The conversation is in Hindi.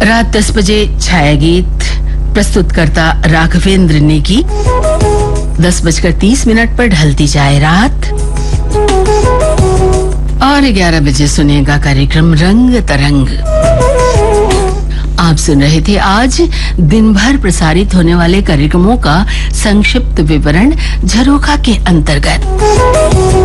रात 10 बजे छाया गीत, प्रस्तुतकर्ता राघवेंद्र नेगी। 10:30 पर ढलती जाए रात और 11 बजे सुनेगा कार्यक्रम रंग तरंग। आप सुन रहे थे आज दिन भर प्रसारित होने वाले कार्यक्रमों का संक्षिप्त विवरण झरोखा के अंतर्गत।